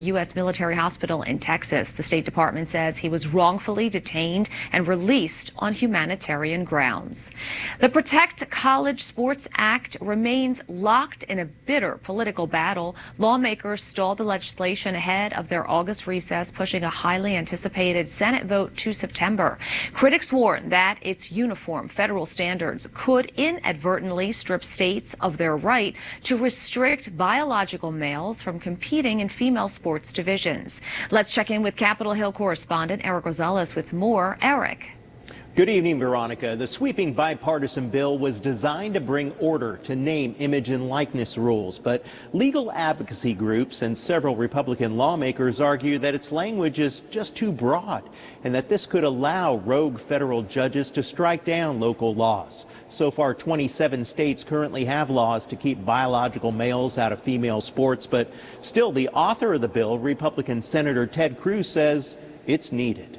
U.S. military hospital in Texas. The State Department says he was wrongfully detained and released on humanitarian grounds. The Protect College Sports Act remains locked in a bitter political battle. Lawmakers stalled the legislation ahead of their August recess, pushing a highly anticipated Senate vote to September. Critics warn that its uniform federal standards could inadvertently strip states of their right to restrict biological males from competing in female sports divisions. Let's check in with Capitol Hill correspondent Eric Rosales with more. Eric. Good evening, Veronica. The sweeping bipartisan bill was designed to bring order to name, image, and likeness rules, but legal advocacy groups and several Republican lawmakers argue that its language is just too broad and that this could allow rogue federal judges to strike down local laws. So far, 27 states currently have laws to keep biological males out of female sports, but still the author of the bill, Republican Senator Ted Cruz, says it's needed.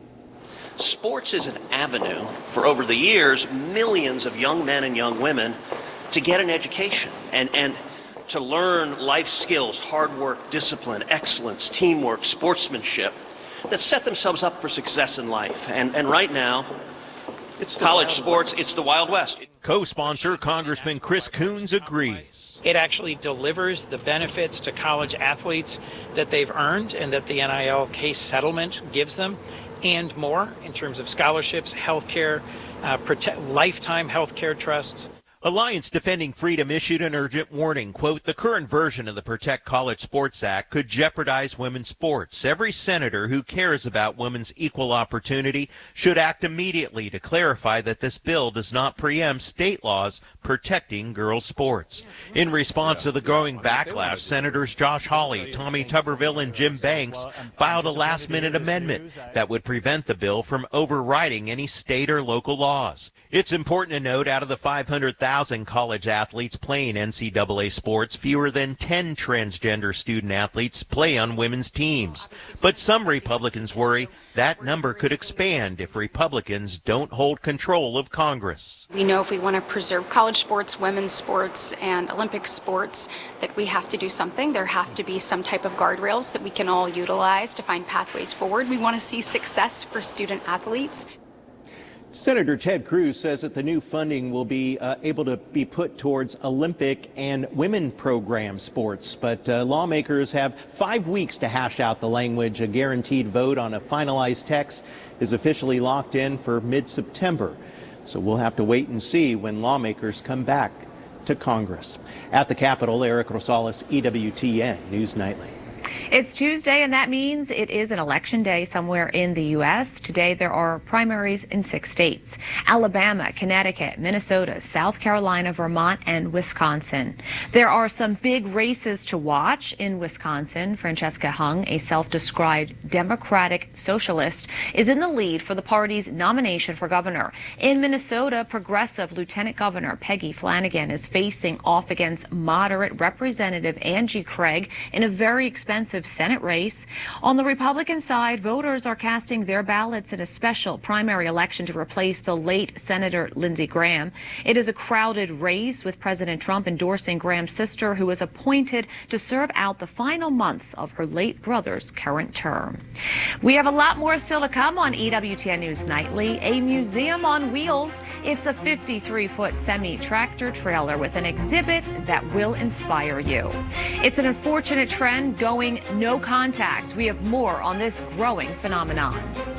Sports is an avenue for, over the years, millions of young men and young women to get an education and to learn life skills, hard work, discipline, excellence, teamwork, sportsmanship that set themselves up for success in life. And right now, it's college sports, it's the Wild West. Co-sponsor Congressman Chris Coons agrees. It actually delivers the benefits to college athletes that they've earned and that the NIL case settlement gives them, and more in terms of scholarships, health care, lifetime health care trusts. Alliance Defending Freedom issued an urgent warning. Quote, the current version of the Protect College Sports Act could jeopardize women's sports. Every senator who cares about women's equal opportunity should act immediately to clarify that this bill does not preempt state laws protecting girls' sports. In response to the growing backlash, Senators Josh Hawley, Tommy Tuberville, and Jim Banks filed a last-minute amendment that would prevent the bill from overriding any state or local laws. It's important to note, out of the 500,000 college athletes playing NCAA sports, fewer than 10 transgender student athletes play on women's teams. But some Republicans worry that number could expand if Republicans don't hold control of Congress. We know if we want to preserve college sports, women's sports, and Olympic sports, that we have to do something. There have to be some type of guardrails that we can all utilize to find pathways forward. We want to see success for student athletes. Senator Ted Cruz says that the new funding will be able to be put towards Olympic and women program sports, but lawmakers have 5 weeks to hash out the language. A guaranteed vote on a finalized text is officially locked in for mid-September, so we'll have to wait and see when lawmakers come back to Congress. At the Capitol, Eric Rosales, EWTN News Nightly. It's Tuesday, and that means it is an election day somewhere in the U.S. Today, there are primaries in 6 states: Alabama, Connecticut, Minnesota, South Carolina, Vermont, and Wisconsin. There are some big races to watch in Wisconsin. Francesca Hung, a self-described Democratic socialist, is in the lead for the party's nomination for governor. In Minnesota, progressive Lieutenant Governor Peggy Flanagan is facing off against moderate Representative Angie Craig in a very expensive Senate race. On the Republican side, voters are casting their ballots in a special primary election to replace the late Senator Lindsey Graham. It is a crowded race, with President Trump endorsing Graham's sister, who was appointed to serve out the final months of her late brother's current term. We have a lot more still to come on EWTN News Nightly. A museum on wheels. It's a 53-foot semi-tractor trailer with an exhibit that will inspire you. It's an unfortunate trend going no contact. We have more on this growing phenomenon.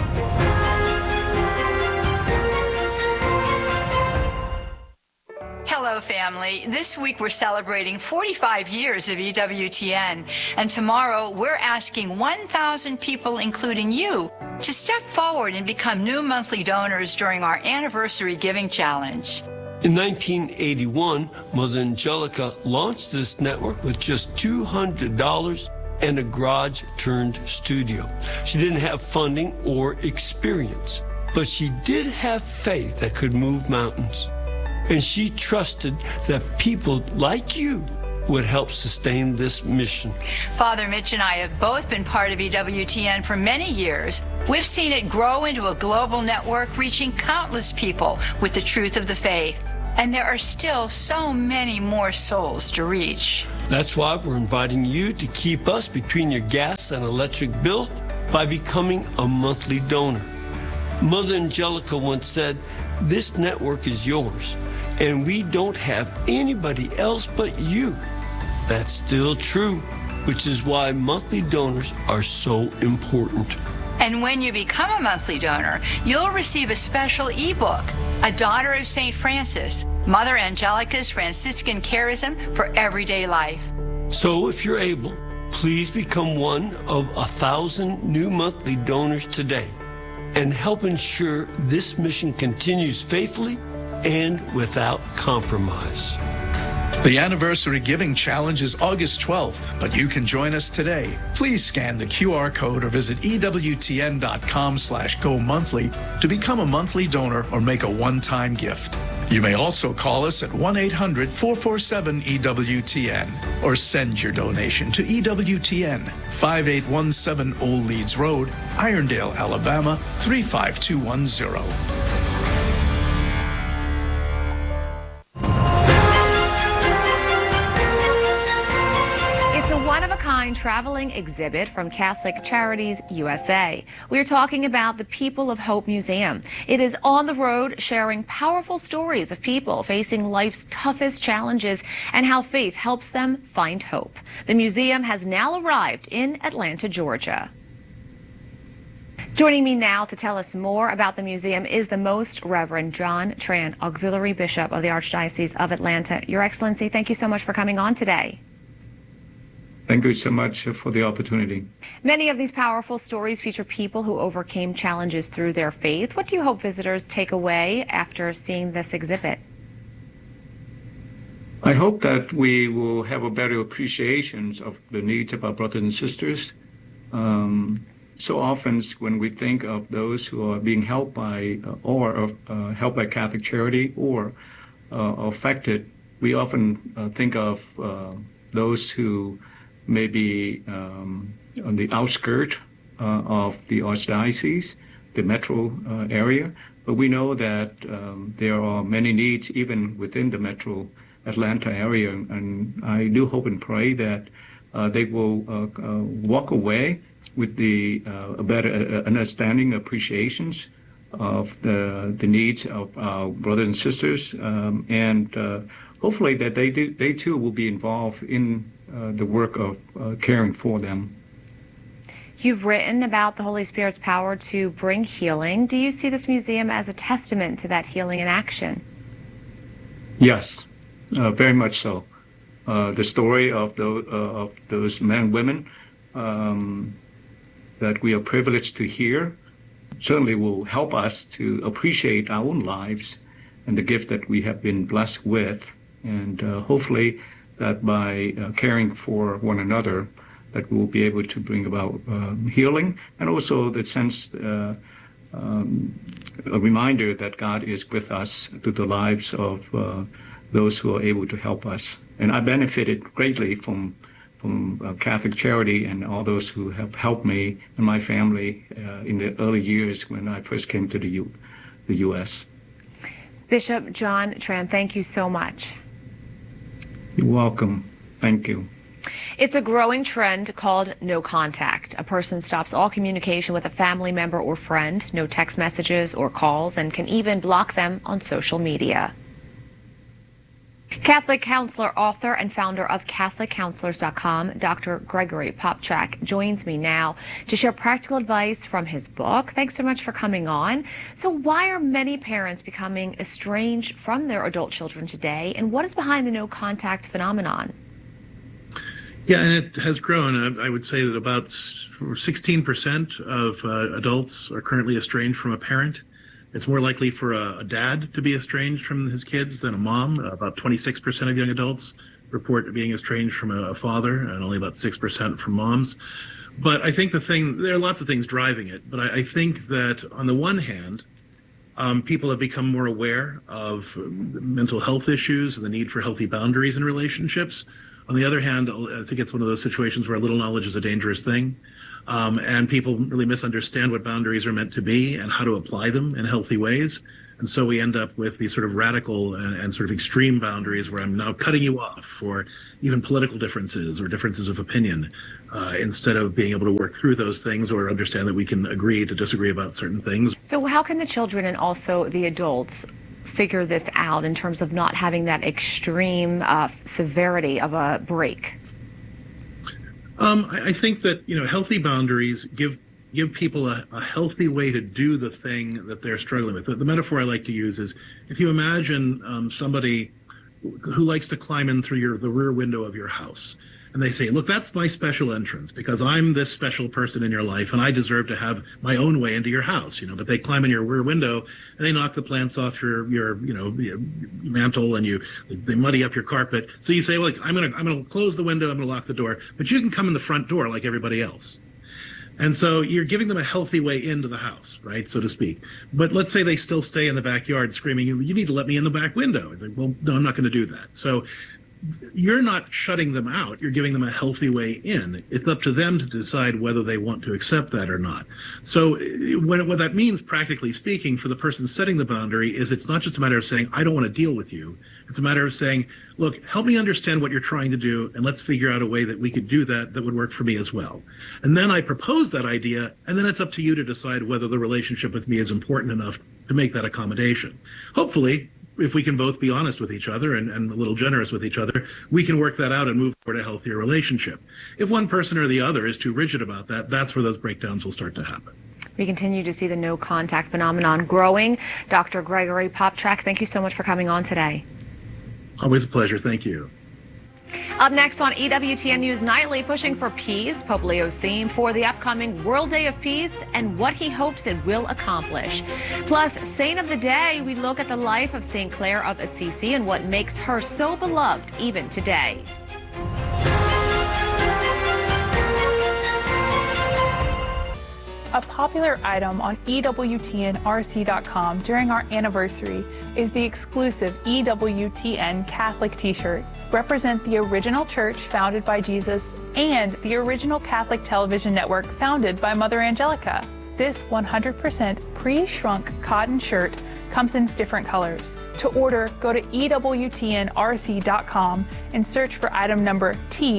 Hello, family. This week we're celebrating 45 years of EWTN, and tomorrow we're asking 1,000 people, including you, to step forward and become new monthly donors during our anniversary giving challenge. In 1981, Mother Angelica launched this network with just $200 and a garage-turned studio. She didn't have funding or experience, but she did have faith that could move mountains. And she trusted that people like you would help sustain this mission. Father Mitch and I have both been part of EWTN for many years. We've seen it grow into a global network reaching countless people with the truth of the faith. And there are still so many more souls to reach. That's why we're inviting you to keep us between your gas and electric bill by becoming a monthly donor. Mother Angelica once said, "This network is yours, and we don't have anybody else but you." That's still true, which is why monthly donors are so important. And when you become a monthly donor, you'll receive a special ebook, A Daughter of St. Francis, Mother Angelica's Franciscan Charism for Everyday Life. So if you're able, please become one of 1,000 new monthly donors today and help ensure this mission continues faithfully and without compromise. The Anniversary Giving Challenge is August 12th, but you can join us today. Please scan the QR code or visit EWTN.com/GoMonthly to become a monthly donor or make a one-time gift. You may also call us at 1-800-447-EWTN or send your donation to EWTN, 5817 Old Leeds Road, Irondale, Alabama, 35210. One-of-a-kind traveling exhibit from Catholic Charities USA. We are talking about the People of Hope Museum. It is on the road sharing powerful stories of people facing life's toughest challenges and how faith helps them find hope. The museum has now arrived in Atlanta, Georgia. Joining me now to tell us more about the museum is the Most Reverend John Tran, Auxiliary Bishop of the Archdiocese of Atlanta. Your Excellency, thank you so much for coming on today. Thank you so much for the opportunity. Many of these powerful stories feature people who overcame challenges through their faith. What do you hope visitors take away after seeing this exhibit? I hope that we will have a better appreciation of the needs of our brothers and sisters. So often when we think of those who are being helped by helped by Catholic Charity or affected, we often think of those who may be on the outskirts of the Archdiocese, the metro area, but we know that there are many needs even within the metro Atlanta area, and I do hope and pray that they will walk away with a better understanding, appreciations of the needs of our brothers and sisters, and hopefully that they too will be involved in the work of caring for them. You've written about the Holy Spirit's power to bring healing. Do you see this museum as a testament to that healing in action? Yes, very much so. The story of those men and women that we are privileged to hear certainly will help us to appreciate our own lives and the gift that we have been blessed with, and hopefully that by caring for one another, that we'll be able to bring about healing, and also the sense, a reminder that God is with us through the lives of those who are able to help us. And I benefited greatly from Catholic Charity and all those who have helped me and my family in the early years when I first came to the U.S. Bishop John Tran, thank you so much. You're welcome. Thank you. It's a growing trend called no contact. A person stops all communication with a family member or friend, no text messages or calls, and can even block them on social media. Catholic counselor, author, and founder of CatholicCounselors.com, Dr. Gregory Popcak, joins me now to share practical advice from his book. Thanks so much for coming on. So why are many parents becoming estranged from their adult children today, and what is behind the no-contact phenomenon? Yeah, and it has grown. I would say that about 16% of adults are currently estranged from a parent. It's more likely for a dad to be estranged from his kids than a mom. About 26% of young adults report being estranged from a father, and only about 6% from moms. But I think there are lots of things driving it, but I think that on the one hand, people have become more aware of mental health issues and the need for healthy boundaries in relationships. On the other hand, I think it's one of those situations where a little knowledge is a dangerous thing. And people really misunderstand what boundaries are meant to be and how to apply them in healthy ways. And so we end up with these sort of radical and sort of extreme boundaries where I'm now cutting you off for even political differences or differences of opinion, instead of being able to work through those things or understand that we can agree to disagree about certain things. So how can the children and also the adults figure this out in terms of not having that extreme severity of a break? I think that, healthy boundaries give people a healthy way to do the thing that they're struggling with. The metaphor I like to use is, if you imagine somebody who likes to climb in through the rear window of your house, and they say, look, that's my special entrance because I'm this special person in your life and I deserve to have my own way into your house, but they climb in your rear window and they knock the plants off your mantle and they muddy up your carpet. So you say, well, I'm going to close the window, I'm going to lock the door, but you can come in the front door like everybody else. And so you're giving them a healthy way into the house, right, so to speak. But let's say they still stay in the backyard screaming, you need to let me in the back window. Like, well, no, I'm not going to do that. So you're not shutting them out. You're giving them a healthy way in. It's up to them to decide whether they want to accept that or not. So what that means, practically speaking, for the person setting the boundary is it's not just a matter of saying, I don't want to deal with you. It's a matter of saying, look, help me understand what you're trying to do, and let's figure out a way that we could do that would work for me as well. And then I propose that idea, and then it's up to you to decide whether the relationship with me is important enough to make that accommodation. Hopefully, if we can both be honest with each other and a little generous with each other, we can work that out and move toward a healthier relationship. If one person or the other is too rigid about that, that's where those breakdowns will start to happen. We continue to see the no contact phenomenon growing. Dr. Gregory Popcak, thank you so much for coming on today. Always a pleasure. Thank you. Up next on EWTN News Nightly, pushing for peace, Pope Leo's theme for the upcoming World Day of Peace and what he hopes it will accomplish. Plus, Saint of the Day, we look at the life of St. Clare of Assisi and what makes her so beloved even today. A popular item on EWTNRC.com during our anniversary is the exclusive EWTN Catholic t-shirt. Represent the original church founded by Jesus and the original Catholic television network founded by Mother Angelica. This 100% pre-shrunk cotton shirt comes in different colors. To order, go to EWTNRC.com and search for item number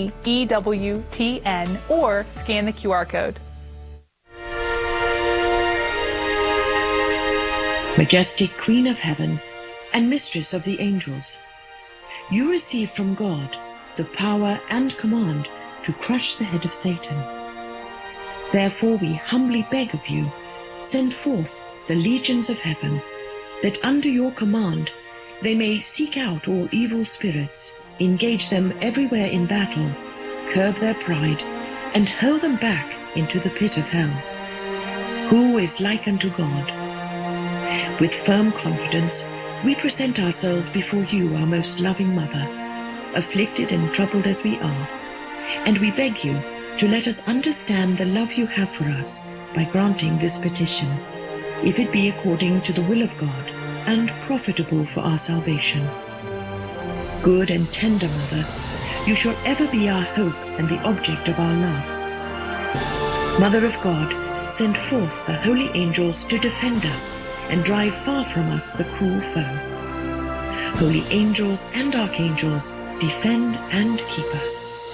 TEWTN or scan the QR code. Majestic Queen of Heaven and Mistress of the Angels, you receive from God the power and command to crush the head of Satan. Therefore we humbly beg of you, send forth the legions of heaven, that under your command they may seek out all evil spirits, engage them everywhere in battle, curb their pride, and hurl them back into the pit of hell. Who is like unto God? With firm confidence, we present ourselves before you, our most loving Mother, afflicted and troubled as we are, and we beg you to let us understand the love you have for us by granting this petition, if it be according to the will of God and profitable for our salvation. Good and tender Mother, you shall ever be our hope and the object of our love. Mother of God, send forth the holy angels to defend us and drive far from us the cruel foe. Holy angels and archangels, defend and keep us.